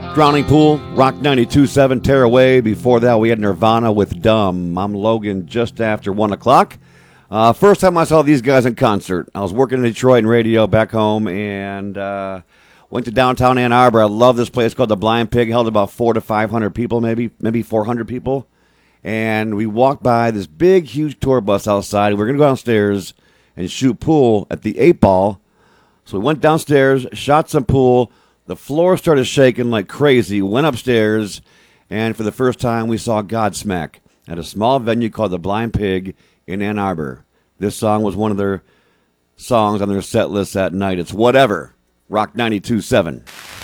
Drowning Pool, Rock 92.7, Tear Away. Before that, we had Nirvana with Dumb. I'm Logan, just after 1 o'clock. First time I saw these guys in concert, I was working in Detroit in radio back home, and went to downtown Ann Arbor. I love this place called the Blind Pig. Held about 400 to 500 people, maybe 400 people. And we walked by this big, huge tour bus outside. We were going to go downstairs and shoot pool at the 8 Ball. So we went downstairs, shot some pool. The floor started shaking like crazy, went upstairs, and for the first time we saw Godsmack at a small venue called the Blind Pig in Ann Arbor. This song was one of their songs on their set list that night. It's Whatever, Rock 92.7.